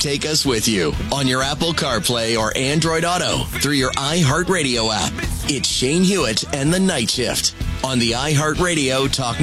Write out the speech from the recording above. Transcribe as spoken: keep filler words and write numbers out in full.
take us with you on your Apple CarPlay or Android Auto through your iHeartRadio app. It's Shane Hewitt and the Night Shift on the iHeartRadio Talk